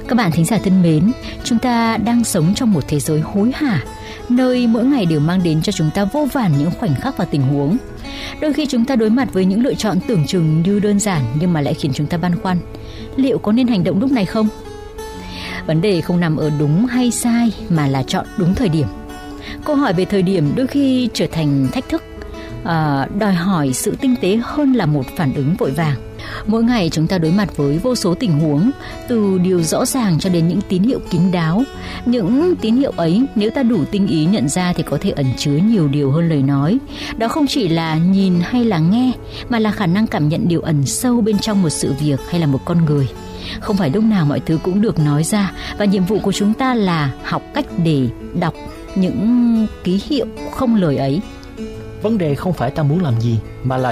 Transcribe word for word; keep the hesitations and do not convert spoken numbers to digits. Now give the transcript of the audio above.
Các bạn thính giả thân mến, chúng ta đang sống trong một thế giới hối hả, nơi mỗi ngày đều mang đến cho chúng ta vô vàn những khoảnh khắc và tình huống. Đôi khi chúng ta đối mặt với những lựa chọn tưởng chừng như đơn giản nhưng mà lại khiến chúng ta băn khoăn, liệu có nên hành động lúc này không? Vấn đề không nằm ở đúng hay sai mà là chọn đúng thời điểm. Câu hỏi về thời điểm đôi khi trở thành thách thức, à, đòi hỏi sự tinh tế hơn là một phản ứng vội vàng. Mỗi ngày chúng ta đối mặt với vô số tình huống, từ điều rõ ràng cho đến những tín hiệu kín đáo. Những tín hiệu ấy nếu ta đủ tinh ý nhận ra thì có thể ẩn chứa nhiều điều hơn lời nói. Đó không chỉ là nhìn hay là nghe, mà là khả năng cảm nhận điều ẩn sâu bên trong một sự việc hay là một con người. Không phải lúc nào mọi thứ cũng được nói ra, và nhiệm vụ của chúng ta là học cách để đọc những ký hiệu không lời ấy. Vấn đề không phải ta muốn làm gì, mà là